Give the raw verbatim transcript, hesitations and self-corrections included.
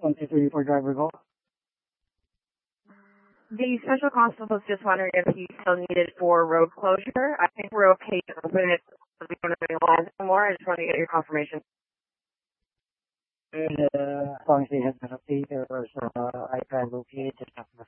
one two three for driver call. The special constable was just wondering if you still needed for road closure. I think we're okay to open it. We don't have any lines anymore. I just want to get your confirmation. And uh, as long as they have an update or so, uh, I can locate the